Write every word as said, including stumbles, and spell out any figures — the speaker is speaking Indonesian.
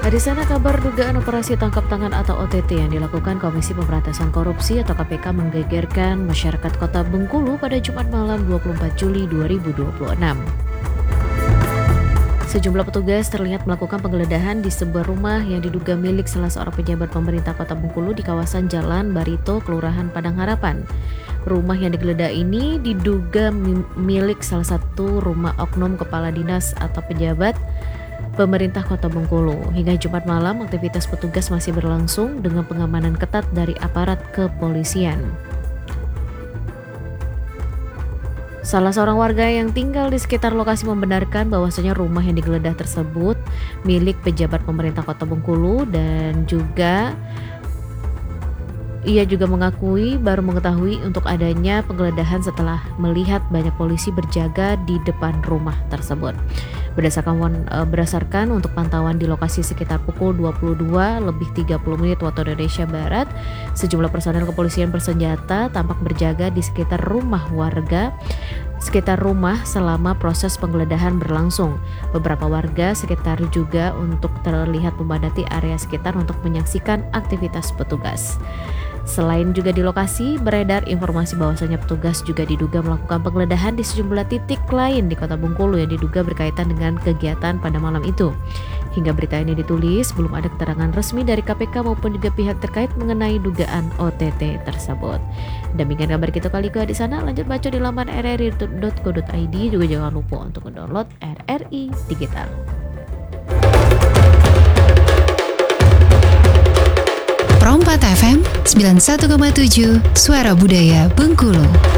Di sana kabar dugaan operasi tangkap tangan atau O T T yang dilakukan Komisi Pemberantasan Korupsi atau K P K menggegerkan masyarakat Kota Bengkulu pada Jumat malam dua puluh empat Juli dua ribu dua puluh enam. Sejumlah petugas terlihat melakukan penggeledahan di sebuah rumah yang diduga milik salah seorang pejabat pemerintah Kota Bengkulu di kawasan Jalan Barito, Kelurahan Padang Harapan. Rumah yang digeledah ini diduga milik salah satu rumah oknum kepala dinas atau pejabat pemerintah Kota Bengkulu. Hingga Jumat malam, aktivitas petugas masih berlangsung dengan pengamanan ketat dari aparat kepolisian. Salah seorang warga yang tinggal di sekitar lokasi membenarkan bahwasanya rumah yang digeledah tersebut milik pejabat pemerintah Kota Bengkulu, dan juga ia juga mengakui baru mengetahui untuk adanya penggeledahan setelah melihat banyak polisi berjaga di depan rumah tersebut. Berdasarkan berdasarkan untuk pantauan di lokasi sekitar pukul dua puluh dua lebih tiga puluh menit waktu Indonesia Barat, sejumlah personel kepolisian bersenjata tampak berjaga di sekitar rumah warga sekitar rumah selama proses penggeledahan berlangsung. Beberapa warga sekitar juga untuk terlihat memadati area sekitar untuk menyaksikan aktivitas petugas. Selain juga di lokasi, beredar informasi bahwasanya petugas juga diduga melakukan penggeledahan di sejumlah titik lain di Kota Bengkulu yang diduga berkaitan dengan kegiatan pada malam itu. Hingga berita ini ditulis, belum ada keterangan resmi dari K P K maupun juga pihak terkait mengenai dugaan O T T tersebut. Demikian kabar kita kali ke di sana. Lanjut baca di laman r r i dot co dot i d. Juga jangan lupa untuk mendownload R R I Digital. Pro empat F M sembilan puluh satu koma tujuh Suara Budaya Bengkulu.